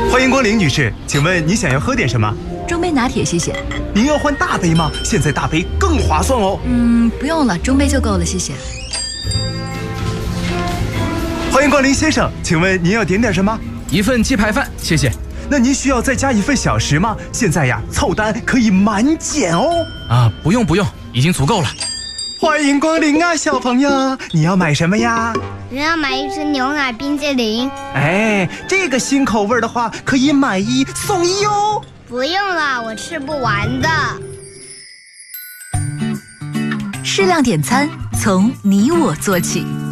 欢迎光临，女士，请问你想要喝点什么？ 中杯拿铁，谢谢。 您要换大杯吗？现在大杯更划算哦。 不用了，中杯就够了，谢谢。 欢迎光临，先生，请问您要点什么？ 一份鸡排饭，谢谢。 那您需要再加一份小食吗？现在呀，凑单可以满减哦。 不用，已经足够了。 欢迎光临啊，小朋友，你要买什么呀？ 我要买一只牛奶冰淇淋。 哎，这个新口味的话，可以买1送1哦。 不用了，我吃不完的。 适量点餐，从你我做起。